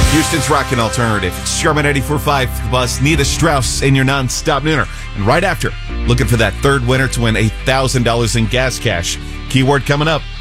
Houston's Rockin' Alternative. It's Sherman 84.5, the Buzz, Nita Strauss in your non-stop nooner. And right after, looking for that third winner to win $1,000 in gas cash. Keyword coming up.